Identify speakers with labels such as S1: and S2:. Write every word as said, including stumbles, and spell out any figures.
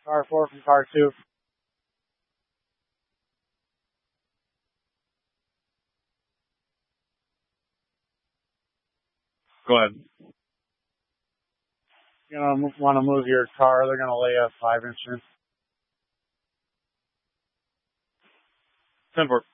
S1: Car four from car two.
S2: Go ahead.
S1: You know, want to move your car, they're going to lay a five inch in.
S2: ten four.